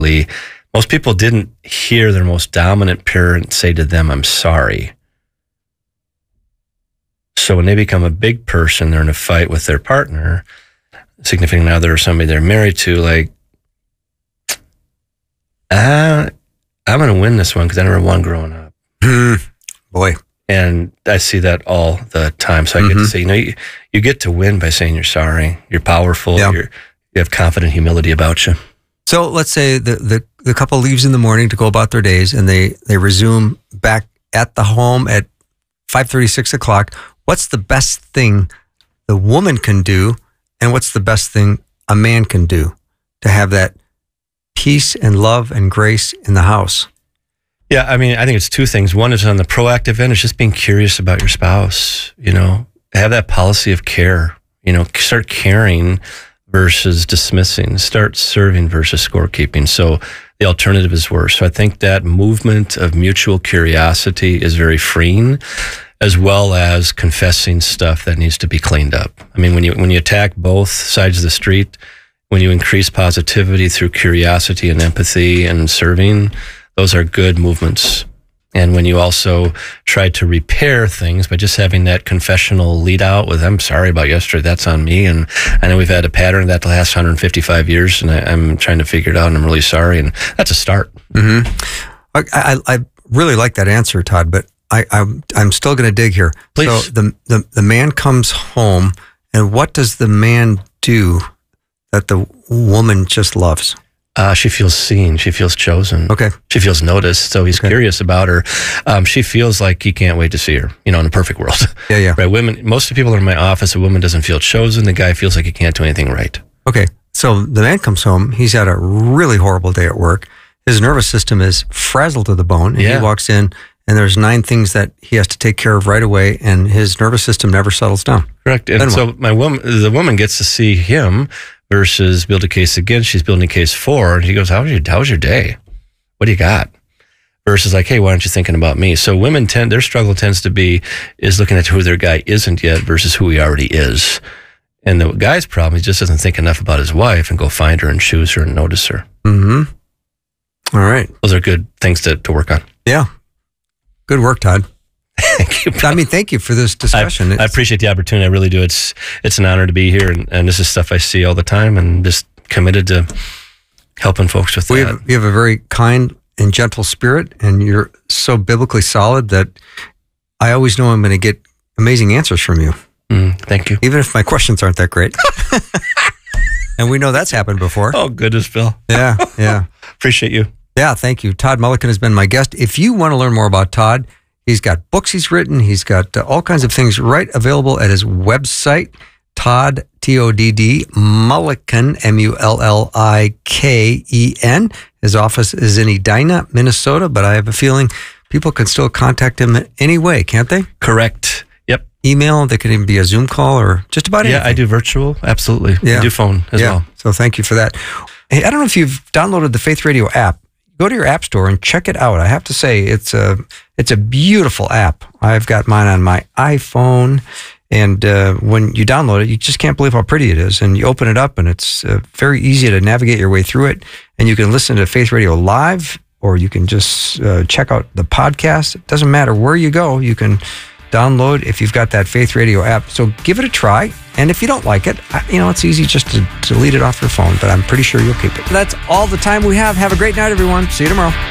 Most people didn't hear their most dominant parent say to them, I'm sorry. So when they become a big person, they're in a fight with their partner, significant other, or somebody they're married to, like, I'm going to win this one because I never won growing up. Boy. And I see that all the time. So I get to say, you get to win by saying you're sorry. You're powerful. Yeah. You have confident humility about you. So let's say the couple leaves in the morning to go about their days, and they resume back at the home at 5:30, 6 o'clock. What's the best thing the woman can do, and what's the best thing a man can do to have that peace and love and grace in the house? Yeah, I mean, I think it's two things. One is on the proactive end, it's just being curious about your spouse, have that policy of care, start caring versus dismissing, start serving versus scorekeeping. So the alternative is worse. So I think that movement of mutual curiosity is very freeing, as well as confessing stuff that needs to be cleaned up. I mean, when you attack both sides of the street, when you increase positivity through curiosity and empathy and serving, those are good movements. And when you also try to repair things by just having that confessional lead out with, I'm sorry about yesterday, that's on me. And I know we've had a pattern of that the last 155 years, and I'm trying to figure it out, and I'm really sorry. And that's a start. I really like that answer, Todd, but I'm still going to dig here. Please. So the man comes home, and what does the man do that the woman just loves? She feels seen. She feels chosen. Okay. She feels noticed. So he's curious about her. She feels like he can't wait to see her, in a perfect world. Yeah. Right. Women, most of the people in my office, a woman doesn't feel chosen. The guy feels like he can't do anything right. Okay. So the man comes home. He's had a really horrible day at work. His nervous system is frazzled to the bone. And he walks in, and there's 9 things that he has to take care of right away, and his nervous system never settles down. Correct. And then so the woman gets to see him versus build a case against. She's building a case for, and he goes, how was your day? What do you got? Versus like, hey, why aren't you thinking about me? So women their struggle tends to be is looking at who their guy isn't yet versus who he already is. And the guy's problem, he just doesn't think enough about his wife and go find her and choose her and notice her. Mm-hmm. All right. Those are good things to work on. Yeah. Good work, Todd. Thank you. I mean, thank you for this discussion. I appreciate the opportunity. I really do. It's an honor to be here, and this is stuff I see all the time, and just committed to helping folks with that. You have a very kind and gentle spirit, and you're so biblically solid that I always know I'm going to get amazing answers from you. Thank you. Even if my questions aren't that great. And we know that's happened before. Oh, goodness, Bill. Yeah. Appreciate you. Yeah, thank you. Todd Mulliken has been my guest. If you want to learn more about Todd, he's got books he's written. He's got all kinds of things right available at his website, Todd, T-O-D-D, Mulliken, M-U-L-L-I-K-E-N. His office is in Edina, Minnesota, but I have a feeling people can still contact him any way, can't they? Correct. Yep. Email, they can even be a Zoom call or just about anything. Yeah, I do virtual. Absolutely. Yeah. I do phone as well. So thank you for that. Hey, I don't know if you've downloaded the Faith Radio app. Go to your app store and check it out. I have to say, it's a beautiful app. I've got mine on my iPhone, and when you download it, you just can't believe how pretty it is. And you open it up, and it's very easy to navigate your way through it. And you can listen to Faith Radio live, or you can just check out the podcast. It doesn't matter where you go. You can download if you've got that Faith Radio app. So give it a try. And if you don't like it, it's easy just to delete it off your phone, but I'm pretty sure you'll keep it. That's all the time we have. Have a great night, everyone. See you tomorrow.